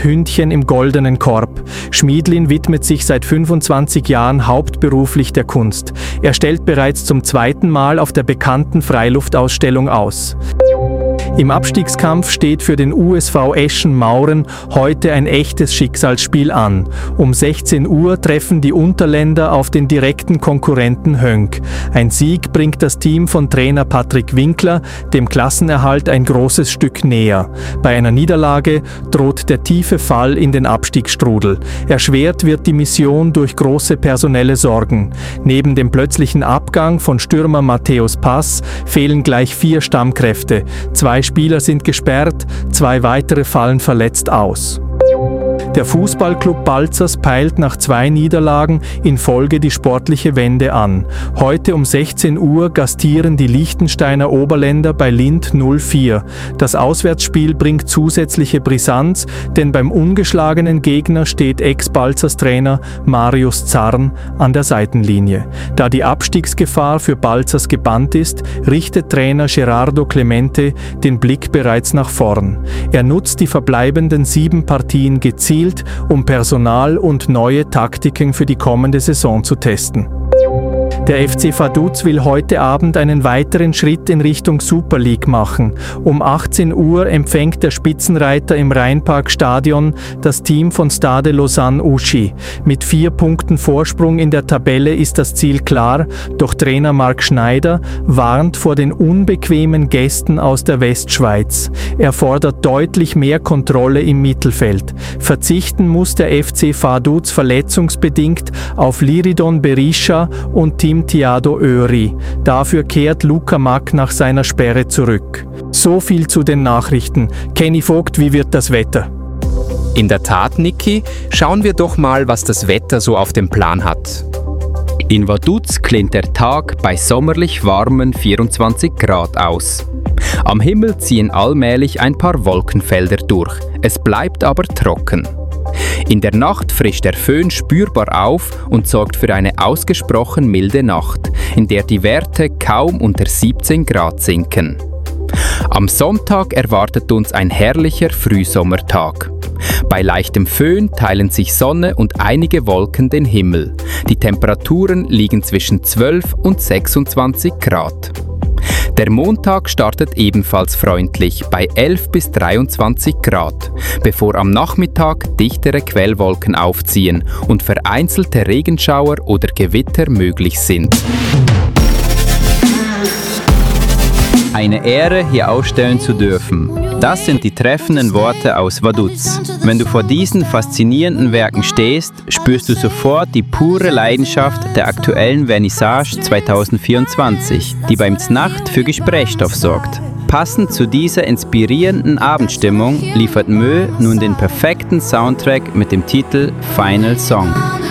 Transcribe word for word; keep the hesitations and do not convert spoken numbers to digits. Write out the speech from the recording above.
Das Hündchen im goldenen Korb. Schmiedlin widmet sich seit fünfundzwanzig Jahren hauptberuflich der Kunst. Er stellt bereits zum zweiten Mal auf der bekannten Freiluftausstellung aus. Im Abstiegskampf steht für den U S V Eschen-Mauren heute ein echtes Schicksalsspiel an. Um sechzehn Uhr treffen die Unterländer auf den direkten Konkurrenten Höngg. Ein Sieg bringt das Team von Trainer Patrick Winkler dem Klassenerhalt ein großes Stück näher. Bei einer Niederlage droht der tiefe Fall in den Abstiegsstrudel. Erschwert wird die Mission durch große personelle Sorgen. Neben dem plötzlichen Abgang von Stürmer Matthäus Pass fehlen gleich vier Stammkräfte. Zwei Spieler sind gesperrt, zwei weitere fallen verletzt aus. Der Fußballclub Balzers peilt nach zwei Niederlagen in Folge die sportliche Wende an. Heute um sechzehn Uhr gastieren die Liechtensteiner Oberländer bei Lindt null vier. Das Auswärtsspiel bringt zusätzliche Brisanz, denn beim ungeschlagenen Gegner steht Ex-Balzers-Trainer Marius Zarn an der Seitenlinie. Da die Abstiegsgefahr für Balzers gebannt ist, richtet Trainer Gerardo Clemente den Blick bereits nach vorn. Er nutzt die verbleibenden sieben Partien gezielt, um Personal und neue Taktiken für die kommende Saison zu testen. Der F C Vaduz will heute Abend einen weiteren Schritt in Richtung Super League machen. Um achtzehn Uhr empfängt der Spitzenreiter im Rheinpark-Stadion das Team von Stade Lausanne-Ouchy. Mit vier Punkten Vorsprung in der Tabelle ist das Ziel klar, doch Trainer Marc Schneider warnt vor den unbequemen Gästen aus der Westschweiz. Er fordert deutlich mehr Kontrolle im Mittelfeld. Verzichten muss der F C Vaduz verletzungsbedingt auf Liridon Berisha und Tim Thiago Öri. Dafür kehrt Luca Mack nach seiner Sperre zurück. So viel zu den Nachrichten. Kenny Vogt, wie wird das Wetter? In der Tat, Niki, schauen wir doch mal, was das Wetter so auf dem Plan hat. In Vaduz klingt der Tag bei sommerlich warmen vierundzwanzig Grad aus. Am Himmel ziehen allmählich ein paar Wolkenfelder durch. Es bleibt aber trocken. In der Nacht frischt der Föhn spürbar auf und sorgt für eine ausgesprochen milde Nacht, in der die Werte kaum unter siebzehn Grad sinken. Am Sonntag erwartet uns ein herrlicher Frühsommertag. Bei leichtem Föhn teilen sich Sonne und einige Wolken den Himmel. Die Temperaturen liegen zwischen zwölf und sechsundzwanzig Grad. Der Montag startet ebenfalls freundlich bei elf bis dreiundzwanzig Grad, bevor am Nachmittag dichtere Quellwolken aufziehen und vereinzelte Regenschauer oder Gewitter möglich sind. Eine Ehre, hier ausstellen zu dürfen. Das sind die treffenden Worte aus Vaduz. Wenn du vor diesen faszinierenden Werken stehst, spürst du sofort die pure Leidenschaft der aktuellen Vernissage zweitausendvierundzwanzig, die beim Znacht für Gesprächsstoff sorgt. Passend zu dieser inspirierenden Abendstimmung liefert Mö nun den perfekten Soundtrack mit dem Titel Final Song.